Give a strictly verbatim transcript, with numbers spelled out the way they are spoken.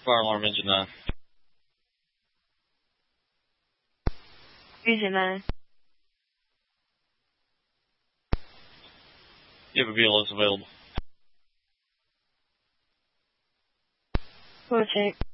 Fire alarm engine nine. Engine nine. You have a B L S available. We'll check.